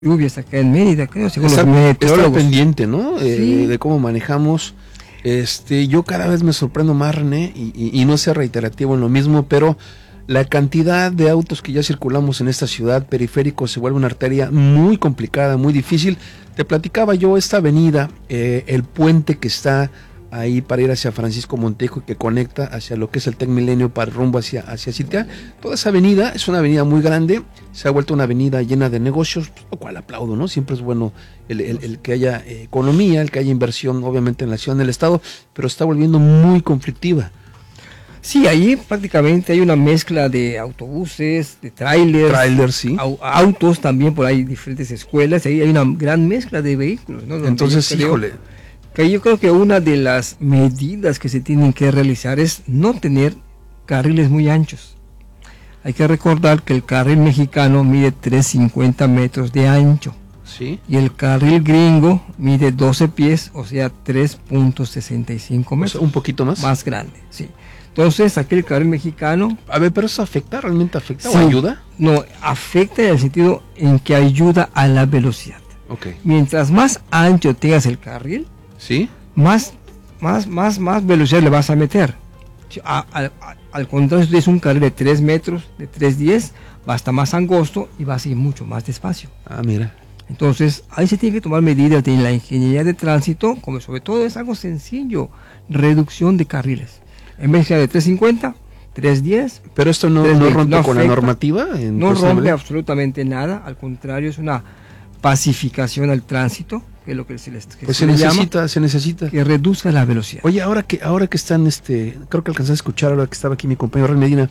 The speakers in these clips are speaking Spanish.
lluvias acá en Mérida, creo, según Estar los meteorólogos. pendiente, ¿no? Sí. De cómo manejamos. Yo cada vez me sorprendo más, René, y no sé reiterativo en lo mismo, pero la cantidad de autos que ya circulamos en esta ciudad, periférico, se vuelve una arteria muy complicada, muy difícil. Te platicaba yo esta avenida, el puente que está ahí para ir hacia Francisco Montejo y que conecta hacia lo que es el Tec Milenio para rumbo hacia Citea. Toda esa avenida es una avenida muy grande, se ha vuelto una avenida llena de negocios, lo cual aplaudo, ¿no? Siempre es bueno el que haya economía, el que haya inversión, obviamente, en la ciudad, en el estado, pero está volviendo muy conflictiva. Sí, ahí prácticamente hay una mezcla de autobuses, de trailers, sí. Autos también, por ahí diferentes escuelas, ahí hay una gran mezcla de vehículos, ¿no? Entonces, híjole. Que yo creo que una de las medidas que se tienen que realizar es no tener carriles muy anchos. Hay que recordar que el carril mexicano mide 350 metros de ancho. Sí. Y el carril gringo mide 12 pies, o sea, 3.65 metros. O sea, un poquito más. Más grande, sí. Entonces, aquí el carril mexicano... A ver, ¿pero eso realmente afecta sí, o ayuda? No, afecta en el sentido en que ayuda a la velocidad. Okay. Mientras más ancho tengas el carril, ¿sí? más velocidad le vas a meter. Al contrario, si tienes un carril de 3 metros, de 3.10, va a estar más angosto y va a seguir mucho más despacio. Ah, mira. Entonces, ahí se tiene que tomar medidas de la ingeniería de tránsito, como sobre todo es algo sencillo, reducción de carriles. En vez de 350, 310. Pero esto no rompe con la normativa. No rompe absolutamente nada, al contrario, es una pacificación al tránsito, que es lo que se necesita que reduzca la velocidad. Oye, ahora que están, creo que alcanzé a escuchar ahora que estaba aquí mi compañero Ren Medina,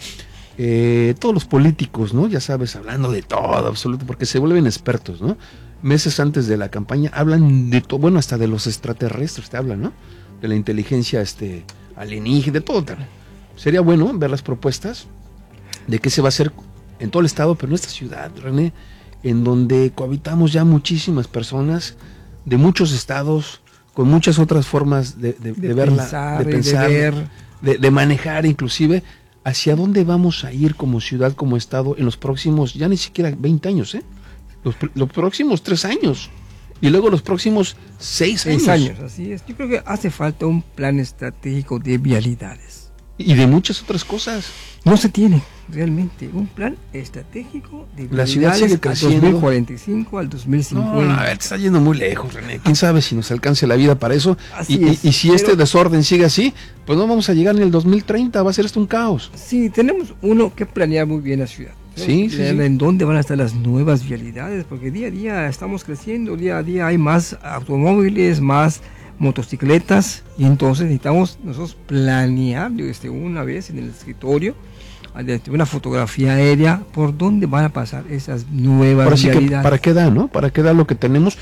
todos los políticos, ¿no? Ya sabes, hablando de todo, absoluto, porque se vuelven expertos, ¿no? Meses antes de la campaña hablan de todo, bueno, hasta de los extraterrestres te hablan, ¿no? De la inteligencia alienígena, de todo. Sería bueno ver las propuestas de qué se va a hacer en todo el estado, pero en esta ciudad, René, en donde cohabitamos ya muchísimas personas de muchos estados, con muchas otras formas de verla, de pensar, de manejar inclusive, hacia dónde vamos a ir como ciudad, como estado, en los próximos, ya ni siquiera 20 años, los próximos 3 años, y luego los próximos 6 años. Así es. Yo creo que hace falta un plan estratégico de vialidades. Y de muchas otras cosas. No se tiene realmente un plan estratégico de vialidades. La ciudad sigue creciendo. Al 2045, al 2050. No, a ver, te está yendo muy lejos, René. ¿Quién sabe si nos alcance la vida para eso? Y si este desorden sigue así, pues no vamos a llegar ni el 2030, va a ser esto un caos. Sí, tenemos que planear muy bien la ciudad. Sí. En dónde van a estar las nuevas vialidades, porque día a día estamos creciendo, día a día hay más automóviles, más motocicletas, y entonces necesitamos nosotros planear una vez en el escritorio, una fotografía aérea, por dónde van a pasar esas nuevas vialidades. ¿Para qué da, no? ¿Para qué da lo que tenemos?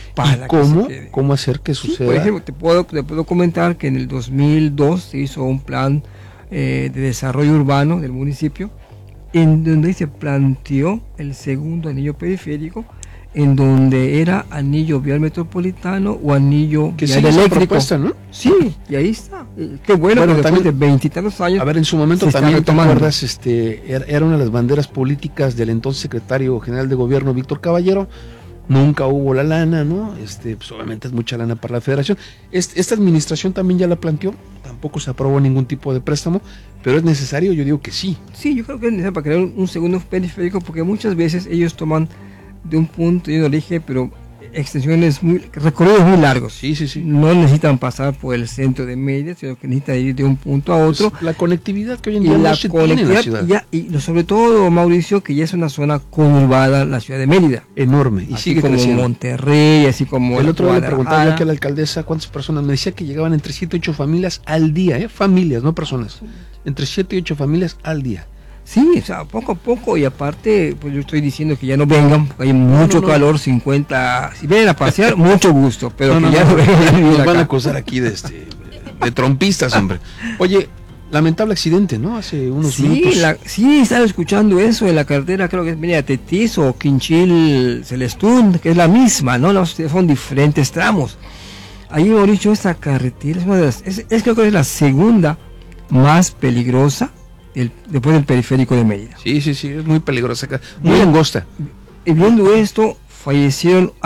¿Y cómo hacer que suceda? Por ejemplo, te puedo comentar que en el 2002 se hizo un plan de desarrollo urbano del municipio, en donde se planteó el segundo anillo periférico, en donde era anillo vial metropolitano o anillo vial eléctrico. Propuesta, ¿no? Sí, y ahí está. Qué bueno que después de 20 y tantos años. A ver, en su momento también te acuerdas, era una de las banderas políticas del entonces secretario general de gobierno Víctor Caballero. Nunca hubo la lana, ¿no? Pues obviamente es mucha lana para la federación. Esta administración también ya la planteó, tampoco se aprobó ningún tipo de préstamo, pero es necesario, yo digo que sí. Sí, yo creo que es necesario para crear un segundo periférico, porque muchas veces ellos toman de un punto, yo lo dije, pero recorridos muy largos. Sí. No necesitan pasar por el centro de Mérida, sino que necesitan ir de un punto a otro. Pues la conectividad que hoy en día no se tiene en la ciudad. Y sobre todo, Mauricio, que ya es una zona conurbada, la ciudad de Mérida. Enorme, y así sigue como creciendo. Monterrey, así como el otro día le preguntaba yo aquí a la alcaldesa cuántas personas, me decía que llegaban entre 7 y 8 familias al día, familias, no personas, entre 7 y 8 familias al día. Sí, o sea, poco a poco, y aparte, pues yo estoy diciendo que ya no vengan, porque hay mucho calor, 50, si vienen a pasear, mucho gusto, pero no vengan. Nos van a acusar aquí de trompistas, hombre. Oye, lamentable accidente, ¿no? Hace unos minutos. Sí, estaba escuchando eso en la carretera, creo que es Mérida Tetis o Quinchil Celestún, que es la misma, ¿no? Son diferentes tramos. Ahí, Mauricio, esta carretera creo que es la segunda más peligrosa después del periférico de Mérida. Sí, es muy peligrosa acá, muy angosta. Y viendo esto, fallecieron